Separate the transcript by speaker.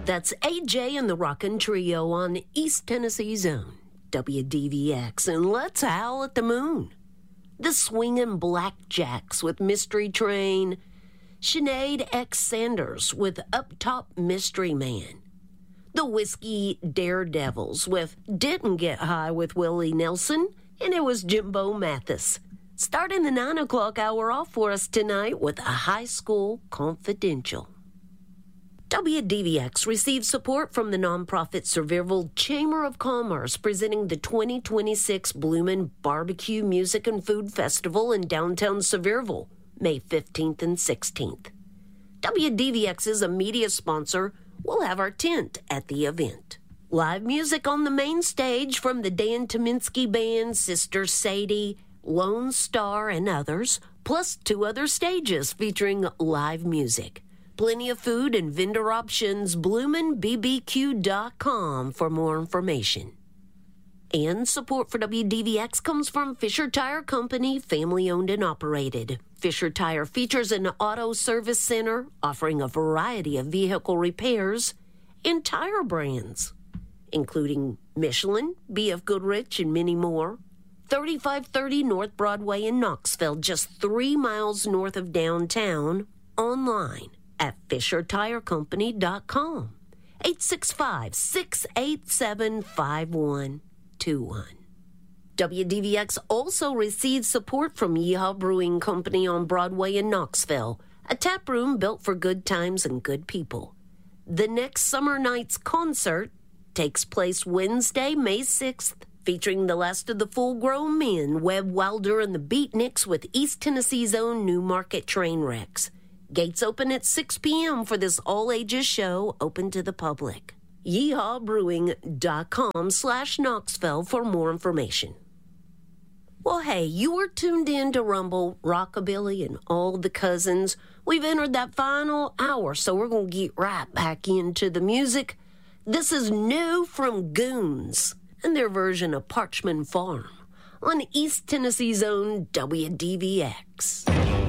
Speaker 1: That's AJ and the Rockin' Trio on East Tennessee's own WDVX, and let's howl at the moon. The Swingin' Blackjacks with Mystery Train, Sinead X. Sanders with Up Top Mystery Man, the Whiskey Daredevils with Didn't Get High with Willie Nelson, and it was Jimbo Mathis. Starting the 9 o'clock hour off for us tonight with a High School Confidential. WDVX receives support from the nonprofit Sevierville Chamber of Commerce, presenting the 2026 Bloomin' Barbecue Music and Food Festival in downtown Sevierville, May 15th and 16th. WDVX is a media sponsor. We'll have our tent at the event. Live music on the main stage from the Dan Tominski Band, Sister Sadie, Lone Star, and others, plus 2 other stages featuring live music. Plenty of food and vendor options. BloominBBQ.com for more information. And support for WDVX comes from Fisher Tire Company, family-owned and operated. Fisher Tire features an auto service center offering a variety of vehicle repairs and tire brands, including Michelin, B.F. Goodrich, and many more. 3530 North Broadway in Knoxville, just 3 miles north of downtown. Online at FisherTireCompany.com. 865-687-5121. WDVX also receives support from Yeehaw Brewing Company on Broadway in Knoxville, a tap room built for good times and good people. The next Summer Nights concert takes place Wednesday, May 6th, featuring the last of the full-grown men, Webb Wilder and the Beatniks with East Tennessee's own Newmarket Trainwrecks. Gates open at 6 p.m. for this all-ages show open to the public. YeehawBrewing.com/Knoxville for more information. Well, hey, you are tuned in to Rumble, Rockabilly, and all the cousins. We've entered that final hour, so we're going to get right back into the music. This is new from Goons and their version of Parchman Farm on East Tennessee's own WDVX.